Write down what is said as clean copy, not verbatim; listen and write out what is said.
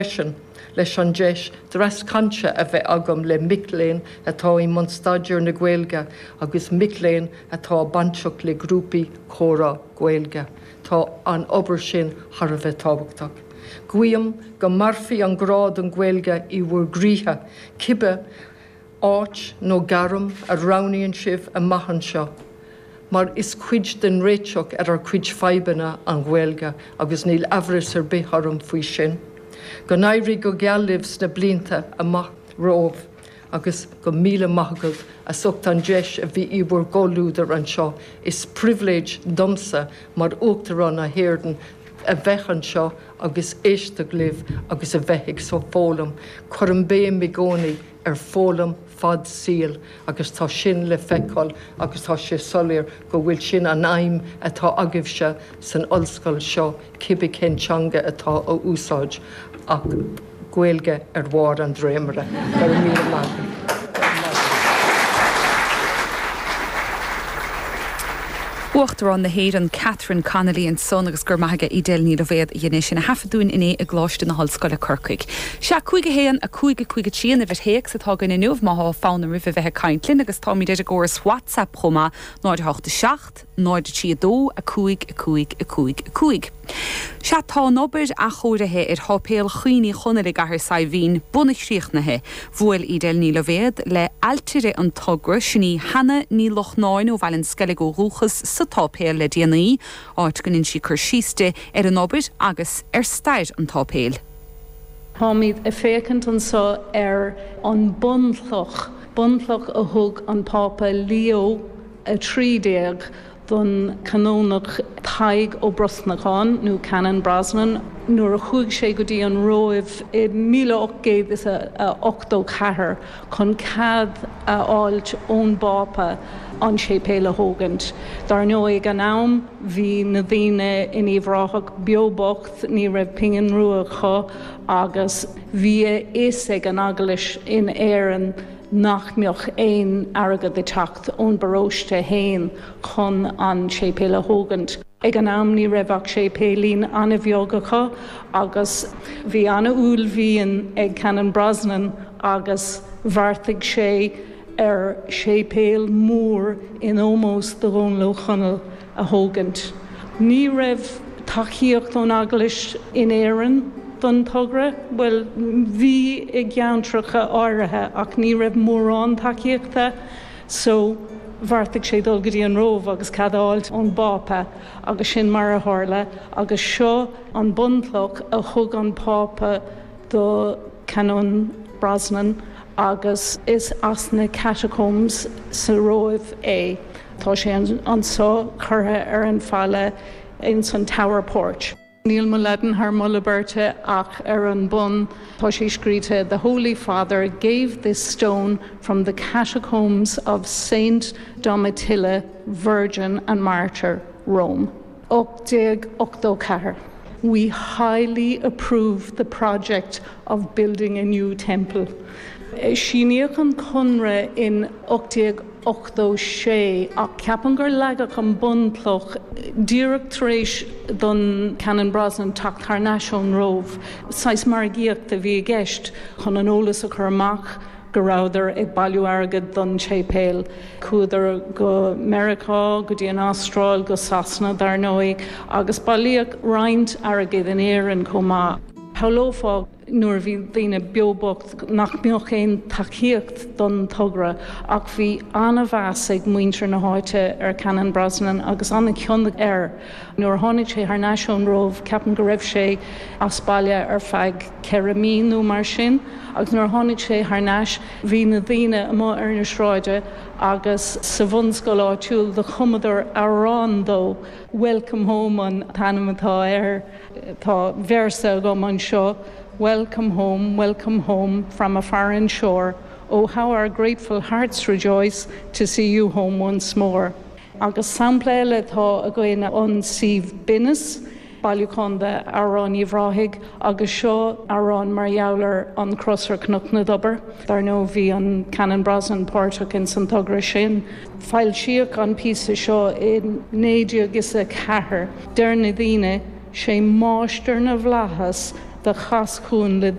leis an deis dras canse a bheith agam le Mickléin atá í Monstaidir na Gaeilge agus Mickléin atá banseach le grúpi chóra Gaeilge. Tá an obair sin har a bheith tábhachtach. Guím go marfií an grád an Gaeilge i bhfuair gríthe, cibbe áit nó garam a ranaíonn sibh a maihan seo. Mar is cuid den réiteach ar cuid feibanna an Gaeilge agus níl abhras ar bithharm faoi sin. Go naimhrí go geallibhs na blianta amach rómh agus go míle maithagad a sucht an deis a bhí íbhar gáilúdar an seo is privilege domsa mar uachtar an a héirden a bheith an seo agus éisteach libh agus a bheithiigh so fólam chur an béim mi gcónaí ar fólam fad síl agus tá sin le feiceáil agus tá sé solir go bhfuil sin an aim atá agibhse san ollscoil seo cibé céntseanga atá ó úsáid ach Gaeilge ar bhár an dréimere ar míle maithagad. Uachtar an na héad an Catherine Connolly an son agus gur maithaige I déilní do bhéad dhéine sin a hafaúin iné a gláiste na hallscoile Corcaig. Se chuige héan a chuige tíana a bheit héic sa tágan inniuh má fána rih bheitthe caiintlinn agus tá míidir a gcóras WhatsApp chuma 987 932 a chuig. Se tá nobair a chóirithe ar thopéal chuoine chunaigh gahar sa bhín buna sríochnathe bhfuil I déilní le bhéad le altíre an togra sinní Hanna ní Lochnáin ó bhhailinn sceile go rúchas sa tápéal le déanaí áit goninn si chur síste ar an nobair agus ar stair an tápéal. Tá míad a fécant an sa ar an buntlach a thug an pápa Leo a trídéag don canónach taig ó Brosnachán nó Canon Brosnan nuair a chuig sé go dtí an roimh I 1884 chun cad a áilt ón bápa an sé péile hógant. Dar nóig an am hí na dtíine in íomhráthach beobacht ní raibh pingan ruacha agus bhí éasig an aglis in éan nach mioch ein agad de tacht ón baróiste héin chun an sé péile hógant. Ag an am ní raibhach sé pélín anna bheogacha agus bhí anna úl bhíon ag Canon Brosnan agus bharrtaigh sé ar sé péal mór in ómós do Rónló Chonal a hógant. Ní raibh taíocht ón aglis in éan don togra, well, bhí ag geantracha áirithe ach ní raibh mórrán taíochta, so bharrtaigh sé dul go dtí an rómh agus cadáilt ón bápa agus sin mar a tharla agus seo an buntlach a thug an pápa do Canon Brosnan agus is as na catacombs sa roimh é. Tá sé an só curtha ar an falla in san Tower Porch. Níl mo ledan haar mullaberte ach ar an bun tá sé scríte, the Holy Father gave this stone from the catacombs of Saint Domitilla, Virgin and Martyr, Rome. Octeg Octocar. We highly approve the project of building a new temple. Síníoch an conra in Octeg Octo sé ach ceapan gur leagach an buntlach díreachtaréis don Canon Brosnan tacht tar náisiún rómh sais mar gíocht a bhí gceist chun an ólas a chur amach go ráidir ag bailú agad don sé péal cúdar go Americá go dtí an Astráil go Sasna dar nóig agus bailíoch roinnt agad in éireann comá. Paulófá nuair bhí daoine beobacht nach mbeadh cén tacaíocht don togra ach bhí anna bheas ag muintir na háite ar Canon Brosnan agus anna ceann air nuair tháinig sé th náisiún rómh ceapan go raibh sé aspáile ar feadh ceramínú mar sin agus nuair tháinig sé th náis bhí na daoine amach ar na sráide agus sa bhunscoil áitiúil de chumadar arán dó welcome home an tanamatá air tá versa go man seo. Welcome home from a foreign shore. Oh, how our grateful hearts rejoice to see you home once more. Agus sampla le tá a goine an Sif Binnis, bailúchanda arán íomhráthig, agus seo arán mar jouler an Crossar Cnoc na Dobar. Dar nó bhí an Canon Brosnan páirteach in San Togra sin. Fáil siach an písa seo in 9 agus a chathair. Deir na daoine sé máistir na bhlachas de chascún le